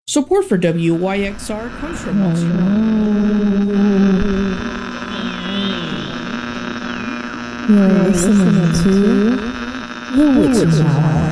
Support for WYXR comes from us. You're listening to The Witching Hour.